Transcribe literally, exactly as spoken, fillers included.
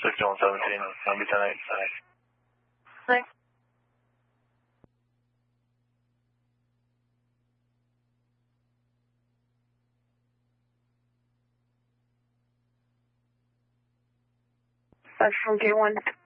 fifty-one seventeen, I'll be ten eight. Thanks. That's from K one.